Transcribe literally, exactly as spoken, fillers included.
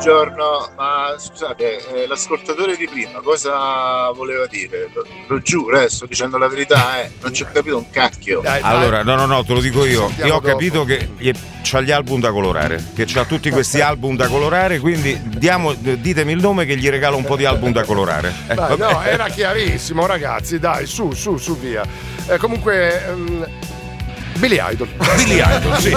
buongiorno, ma scusate, eh, l'ascoltatore di prima cosa voleva dire? Lo, lo giuro, eh, sto dicendo la verità, eh, non ci ho capito un cacchio. Dai, dai. Allora, no, no, no, te lo dico io. Sentiamo Io ho dopo. capito che gli- c'ha gli album da colorare, che c'ha tutti questi album da colorare, quindi diamo, ditemi il nome che gli regalo un po' di album da colorare. Eh, Dai, vabbè. no, era chiarissimo, ragazzi, dai, su, su, su, via. Eh, comunque, um, Billy Idol. Billy Idol, sì.